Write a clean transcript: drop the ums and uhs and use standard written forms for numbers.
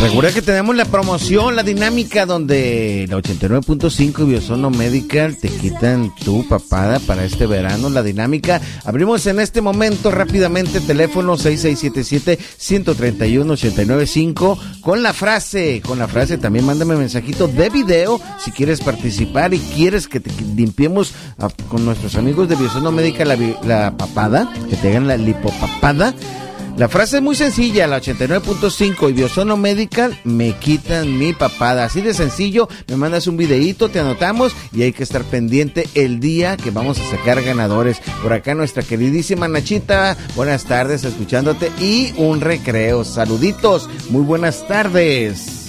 Recuerda que tenemos la promoción, la dinámica donde la 89.5 y Biosono Medical te quitan tu papada para este verano. La dinámica, abrimos en este momento rápidamente teléfono 6677-131-895 con la frase, también mándame mensajito de video si quieres participar y quieres que te limpiemos con nuestros amigos de Biosono Medical la papada, que te hagan la lipopapada. La frase es muy sencilla, la 89.5 y Biosono Medical me quitan mi papada. Así de sencillo, me mandas un videíto, te anotamos y hay que estar pendiente el día que vamos a sacar ganadores. Por acá nuestra queridísima Nachita, buenas tardes, escuchándote y un recreo. Saluditos, muy buenas tardes.